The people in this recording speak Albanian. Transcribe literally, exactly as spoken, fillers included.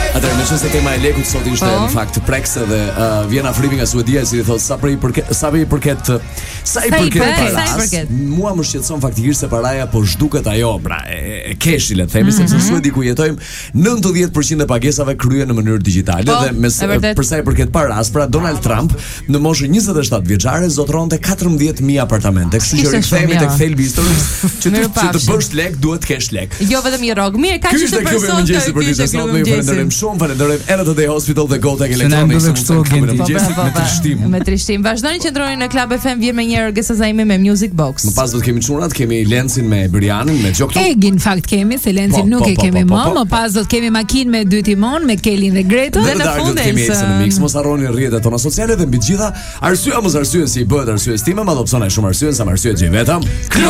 Atëherë, nëse tema e lekut sot ishte në fakt preks dhe uh, vjen afrimi nga Suedia, si i thotë sa për i përket sa për i përket sa i përket paras. Mua më shqetëson faktikisht se paraja po zhduket ajo, pra e, e keshi le të themi, sepse në Suedi ku jetojmë nëntëdhjetë përqind e pagesave kryhen në mënyrë digjitale dhe mes për sa i përket paras, pra Donald Trump në moshën njëzet e shtatë vjeçare zotronte katërmbëdhjetë mijë apartamente. Kështu që rikthehemi tek thelbi i historisë, që ti që të bësh lek duhet të kesh lek. Jo vetëm i rrog. Mirë, kaq është për sot. Falenderojmë shumë, falenderojmë edhe të Day Hospital dhe Gotek Electronics. Me trishtim. Me trishtim. Vazhdoni që ndroni në Club F M, vjen më një herë Gesa Zaimi me Music Box. Më pas do të kemi çunat, kemi Lencin me Brianin, me Gjokto. Egin fakt kemi, se Lencin nuk e kemi më. Më pas do të kemi makinë me dy timon, me Kelin dhe Gretën. Dhe në fund kemi Elsa në mix. Mos harroni rrjetet tona sociale dhe mbi të gjitha, arsyeja mos arsye si bëhet arsye stime, madje opsiona shumë arsye, sa arsye gjej vetëm.